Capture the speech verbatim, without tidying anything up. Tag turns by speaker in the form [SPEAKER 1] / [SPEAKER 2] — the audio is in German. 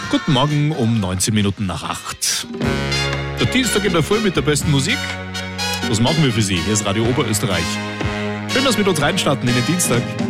[SPEAKER 1] Guten Morgen um neunzehn Minuten nach acht. Der Dienstag in der Früh mit der besten Musik. Das machen wir für Sie. Hier ist Radio Oberösterreich. Schön, dass wir mit uns reinstarten in den Dienstag.